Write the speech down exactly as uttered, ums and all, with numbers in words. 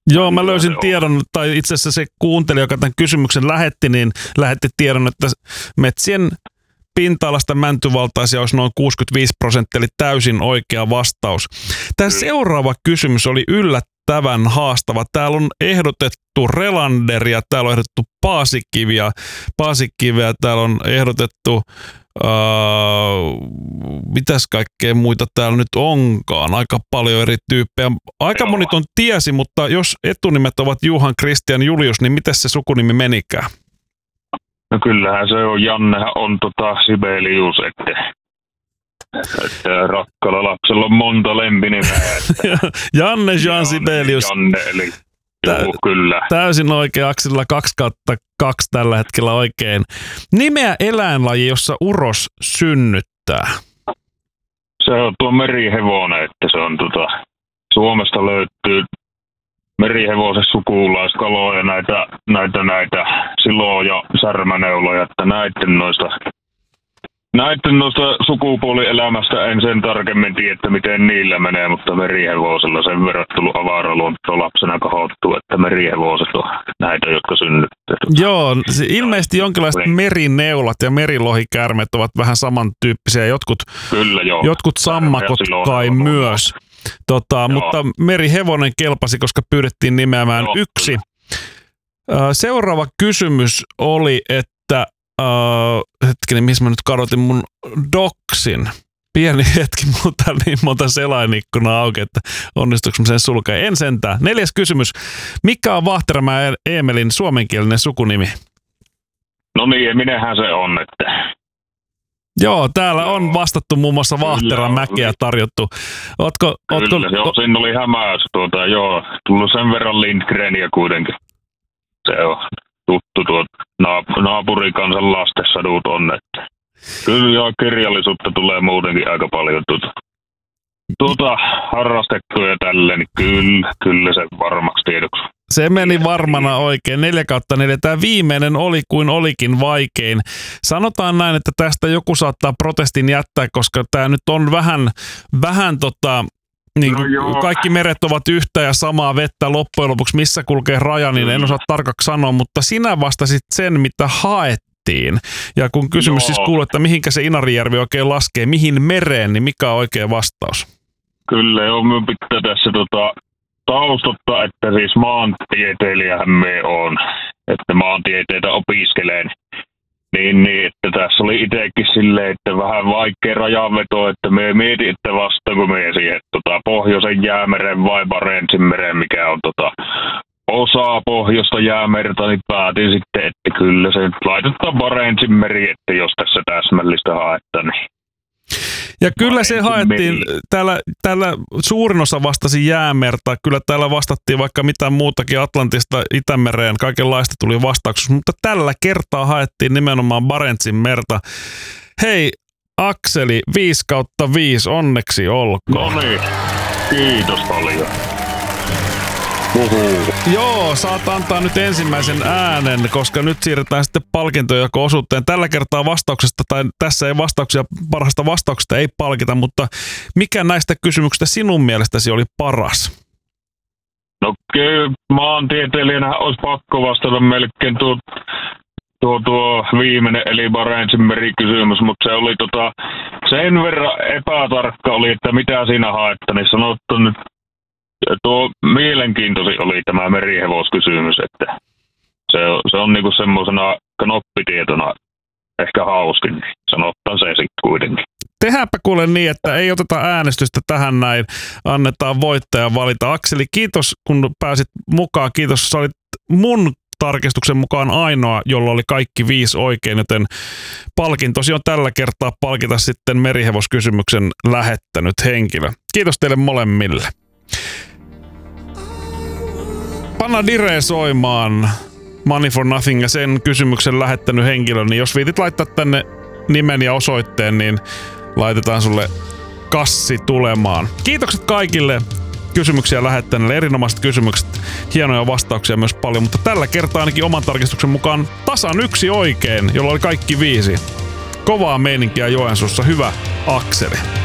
Joo, mä löysin tiedon, tai itse asiassa se kuuntelija, joka tämän kysymyksen lähetti, niin lähetti tiedon, että metsien pinta-alasta mäntyvaltaisia olisi noin kuusikymmentäviisi prosenttia, eli täysin oikea vastaus. Tämä seuraava kysymys oli yllättävän haastava. Täällä on ehdotettu Relanderia, täällä on ehdotettu Paasikiviä, Paasikiveä, täällä on ehdotettu Uh, mitäs kaikkea muita täällä nyt onkaan? Aika paljon eri tyyppejä. Aika moni ton tiesi, mutta jos etunimet ovat Juhan, Kristian, Julius, niin miten se sukunimi menikään? No kyllähän se on. Jannehan on tota Sibelius, että, että rakkaalla lapsella on monta lempinimeä. Että Janne Jean Sibelius. Janne, eli Tä- kyllä. Täysin oikein, Akselilla kaksi kautta kaksi tällä hetkellä oikein. Nimeä eläinlaji, jossa uros synnyttää. Se on tuo merihevonen, että se on tota, Suomesta löytyy merihevosen sukulaiskaloja, näitä, näitä, näitä siloa ja särmäneuloja, että näiden noista Näiden noista sukupuolielämästä en sen tarkemmin tiedä, että miten niillä menee, mutta merihevosella sen verran tullut avaraluonto lapsena kahottuu, että merihevoset on näitä, jotka synnyttää. Joo, ilmeisesti jonkinlaiset merineulat ja merilohikäärmeet ovat vähän samantyyppisiä. Jotkut, Kyllä, joo. jotkut sammakot kai myös. Tota, mutta merihevonen kelpasi, koska pyydettiin nimeämään joo, yksi. Kyllä. Seuraava kysymys oli, että Uh, hetkinen, missä mä nyt kadotin mun doksin. Pieni hetki, mutta täällä niin monta selainikkunaa auki, että onnistuuko mä sen sulkea. En sentään. Neljäs kysymys. Mikä on Vahteramäen Eemelin suomenkielinen sukunimi? No niin, minähän se on, että... Joo, täällä on vastattu muun muassa Vahteramäkeä tarjottu. Ootko, ootko, Kyllä, joo, siinä oli hämäys tuota, joo. Tullut sen verran Lindgrenia kuitenkin. Se on tuttu tuot naap- naapurikansan lastensadut on, että kyllä joo, kirjallisuutta tulee muutenkin aika paljon tuota, tuota harrastettua ja tälleen, niin kyllä, kyllä se varmaksi tiedoksi. Se meni varmana oikein. Neljä kautta neljä. Tämä viimeinen oli kuin olikin vaikein. Sanotaan näin, että tästä joku saattaa protestin jättää, koska tämä nyt on vähän, vähän tota, niin no kaikki meret ovat yhtä ja samaa vettä loppujen lopuksi, missä kulkee raja, niin en osaa tarkaksi sanoa, mutta sinä vastasit sen, mitä haettiin. Ja kun kysymys joo. siis kuuluu, että mihinkä se Inarijärvi oikein laskee, mihin mereen, niin mikä on oikea vastaus? Kyllä, joo, minun pitää tässä tota, taustottaa, että siis maantieteilijähän me on, että maantieteitä opiskelen. Niin, niin, että tässä oli itsekin silleen, että vähän vaikea rajanveto, että me mietin, että vastaanko me siihen tota, Pohjoisen jäämeren vai Barentsinmeren, mikä on tota, osa Pohjoista jäämerta, niin päätin sitten, että kyllä se laitetaan Barentsinmeri, että jos tässä täsmällistä haetaan, niin ja kyllä se haettiin, täällä, täällä suurin osa vastasi jäämerta, kyllä täällä vastattiin vaikka mitään muutakin Atlantista Itämereen, kaikenlaista tuli vastauksessa, mutta tällä kertaa haettiin nimenomaan Barentsin merta. Hei Akseli, viisi kautta viisi, onneksi olkoon. No niin, kiitos paljon. Uhu. Joo, saat antaa nyt ensimmäisen äänen, koska nyt siirretään sitten palkintojako-osuuteen. Tällä kertaa vastauksesta, tai tässä ei vastauksia, parhaasta vastauksesta ei palkita, mutta mikä näistä kysymyksistä sinun mielestäsi oli paras? No kyllä, maantieteilijänä olisi pakko vastata melkein tuo, tuo, tuo viimeinen, eli Barentsinmeri kysymys, mutta se oli tota, sen verran epätarkka oli, että mitä siinä haetta, niin sanottu nyt, tuo mielenkiintoisin oli tämä merihevoskysymys, että se on, se on niinku semmoisena knoppitietona ehkä hauskin, niin sanottaan se sitten kuitenkin. Tehdäänpä kuule niin, että ei oteta äänestystä tähän näin, annetaan voittaja valita. Akseli, kiitos kun pääsit mukaan, kiitos, sä olit mun tarkistuksen mukaan ainoa, jolla oli kaikki viisi oikein, joten palkintosi on tällä kertaa palkita sitten merihevoskysymyksen lähettänyt henkilö. Kiitos teille molemmille. Panna Dire soimaan Money for Nothing ja sen kysymyksen lähettänyt henkilö, niin jos viitit laittaa tänne nimen ja osoitteen, niin laitetaan sulle kassi tulemaan. Kiitokset kaikille kysymyksiä lähettäneille, erinomaiset kysymykset, hienoja vastauksia myös paljon, mutta tällä kertaa ainakin oman tarkistuksen mukaan tasan yksi oikein, jolla oli kaikki viisi. Kovaa meininkiä Joensuussa, hyvä Akseli.